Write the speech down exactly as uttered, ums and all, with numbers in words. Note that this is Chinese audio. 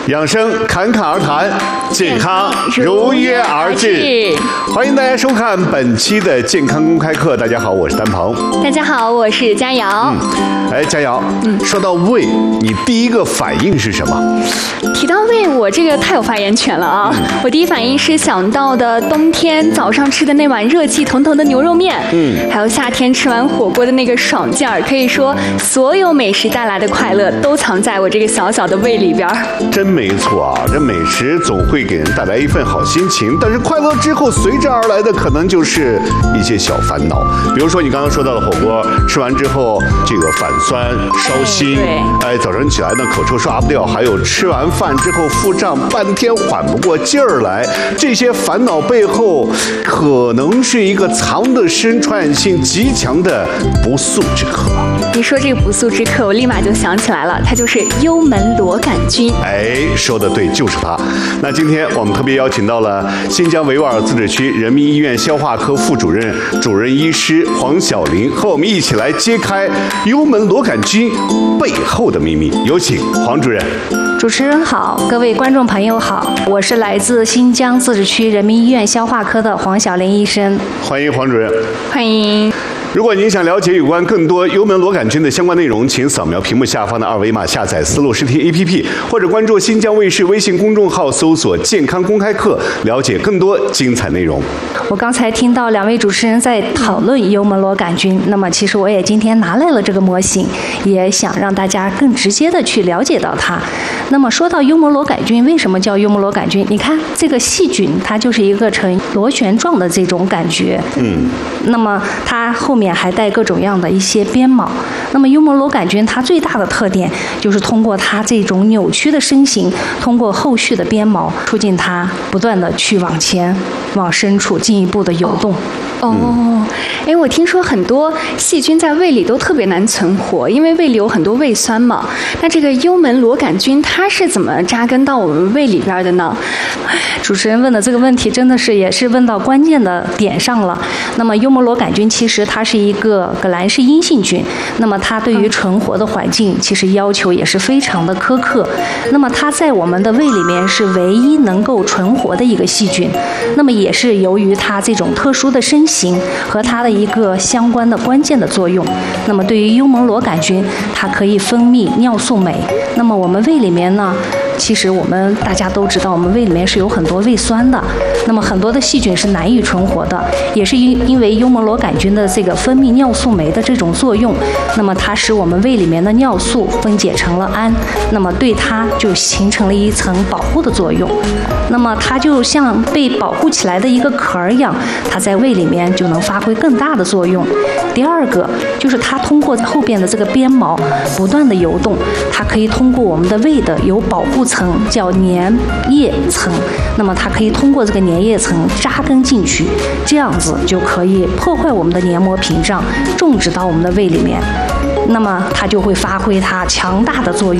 养生侃侃而谈，健康如约而至。欢迎大家收看本期的健康公开课。大家好，我是丹鹏。 大家好，我是佳瑶。 嗯，哎，佳瑶，嗯，说到胃，你第一个反应是什么？ 提到胃，我这个太有发言权了啊！嗯、我第一反应是想到的冬天早上吃的那碗热气腾腾的牛肉面，嗯，还有夏天吃完火锅的那个爽劲儿。可以说，所有美食带来的快乐都藏在我这个小小的胃里边。 真没错啊，这美食总会给人带来一份好心情，但是快乐之后随之而来的可能就是一些小烦恼，比如说你刚刚说到的火锅，吃完之后这个反酸、烧心，哎，哎早晨起来呢口臭刷不掉，还有吃完饭之后腹胀，半天缓不过劲儿来，这些烦恼背后可能是一个藏得深、传染性极强的不速之客。 你说这个不速之客，我立马就想起来了，它就是幽门螺杆菌。 哎，说得对，就是它。那今天我们特别邀请到了新疆维吾尔自治区人民医院消化科副主任、主任医师黄晓玲，和我们一起来揭开幽门螺杆菌背后的秘密。有请黄主任。 主持人好，各位观众朋友好，我是来自新疆自治区人民医院消化科的黄晓玲医生。 欢迎黄主任。 欢迎。 如果您想了解有关更多幽门螺杆菌的相关内容，请扫描屏幕下方的二维码，下载思路视听 A P P， 或者关注新疆卫视微信公众号，搜索健康公开课，了解更多精彩内容。 我刚才听到两位主持人在讨论幽门螺杆菌，那么其实我也今天拿来了这个模型，也想让大家更直接的去了解到它。那么说到幽门螺杆菌，为什么叫幽门螺杆菌？你看这个细菌，它就是一个呈螺旋状的这种感觉，嗯，那么它后面还带各种样的一些鞭毛。那么幽门螺杆菌它最大的特点就是通过它这种扭曲的身形，通过后续的鞭毛，促进它不断的去往前、往深处进一步的游动。 哦，哎，我听说很多细菌在胃里都特别难存活，因为胃里有很多胃酸嘛。那这个幽门螺杆菌它是怎么扎根到我们胃里边的呢？ 主持人问的这个问题真的是也是问到关键的点上了。那么幽门螺杆菌其实它是一个革兰氏阴性菌，那么它对于存活的环境其实要求也是非常的苛刻。那么它在我们的胃里面是唯一能够存活的一个细菌，那么也是由于它这种特殊的身形和它的一个相关的关键的作用。那么对于幽门螺杆菌，它可以分泌尿素酶。那么我们胃里面呢，其实我们大家都知道，我们胃里面是有很多胃酸的。那么很多的细菌是难以存活的，也是因因为幽门螺杆菌的这个分泌尿素酶的这种作用，那么它使我们胃里面的尿素分解成了氨，那么对它就形成了一层保护的作用。那么它就像被保护起来的一个壳一样，它在胃里面就能发挥更大的作用。第二个就是它通过后边的这个鞭毛不断的游动，它可以通过我们的胃的有保护层叫粘液层，那么它可以通过这个粘液层扎根进去，这样子就可以破坏我们的黏膜屏障，种植到我们的胃里面，那么它就会发挥它强大的作用。